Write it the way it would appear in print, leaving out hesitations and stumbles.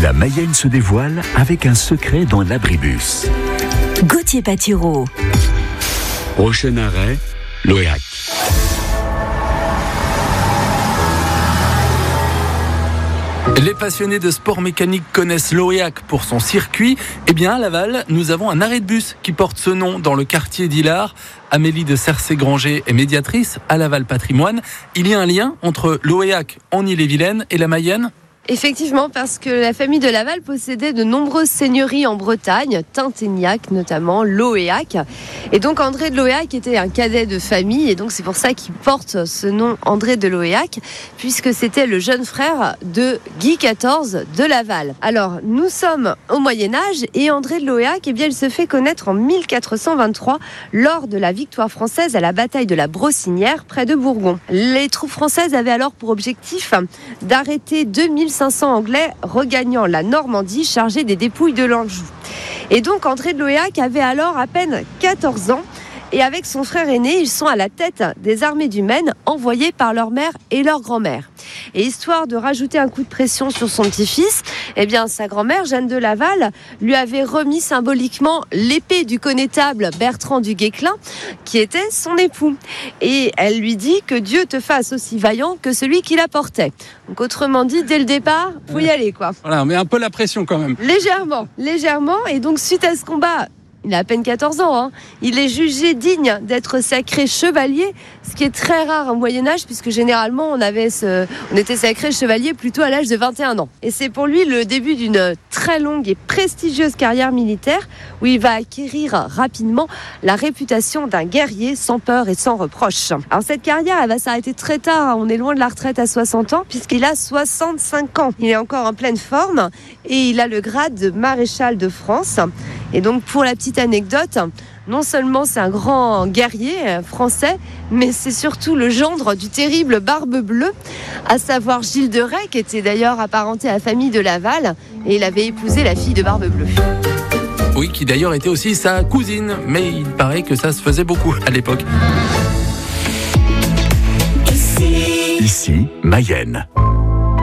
La Mayenne se dévoile avec un secret dans l'abribus. Gauthier Patireau. Prochain arrêt, l'Oéac. Les passionnés de sport mécanique connaissent l'Oéac pour son circuit. Eh bien, à Laval, nous avons un arrêt de bus qui porte ce nom dans le quartier d'Hilard. Amélie de Cercé-Granger est médiatrice à Laval Patrimoine. Il y a un lien entre l'Oéac en Ille-et-Vilaine et la Mayenne ? Effectivement, parce que la famille de Laval possédait de nombreuses seigneuries en Bretagne, Tinténiac notamment, Loéac. Et donc André de Loéac était un cadet de famille, et donc c'est pour ça qu'il porte ce nom André de Loéac, puisque c'était le jeune frère de Guy XIV de Laval. Alors, nous sommes au Moyen-Âge, et André de Loéac, eh bien, il se fait connaître en 1423 lors de la victoire française à la bataille de la Brossinière, près de Bourgon. Les troupes françaises avaient alors pour objectif d'arrêter 2500 Anglais regagnant la Normandie chargés des dépouilles de l'Anjou. Et donc André de Loéac avait alors à peine 14 ans et avec son frère aîné, ils sont à la tête des armées du Maine envoyées par leur mère et leur grand-mère. Et histoire de rajouter un coup de pression sur son petit-fils, eh bien sa grand-mère, Jeanne de Laval, lui avait remis symboliquement l'épée du connétable Bertrand du Guesclin, qui était son époux. Et elle lui dit que Dieu te fasse aussi vaillant que celui qui la portait. Donc autrement dit, dès le départ, faut y aller quoi. Voilà, on met un peu la pression quand même. Légèrement. Et donc suite à ce combat, il a à peine 14 ans, il est jugé digne d'être sacré chevalier, ce qui est très rare au Moyen-Âge, puisque généralement on était sacré chevalier plutôt à l'âge de 21 ans. Et c'est pour lui le début d'une très longue et prestigieuse carrière militaire, où il va acquérir rapidement la réputation d'un guerrier sans peur et sans reproche. Alors cette carrière, elle va s'arrêter très tard, on est loin de la retraite à 60 ans, puisqu'il a 65 ans. Il est encore en pleine forme, et il a le grade de maréchal de France. Et donc pour la petite anecdote, non seulement c'est un grand guerrier français, mais c'est surtout le gendre du terrible Barbe Bleue, à savoir Gilles de Rais, qui était d'ailleurs apparenté à la famille de Laval, et il avait épousé la fille de Barbe Bleue. Oui, qui d'ailleurs était aussi sa cousine, mais il paraît que ça se faisait beaucoup à l'époque. Ici, Mayenne.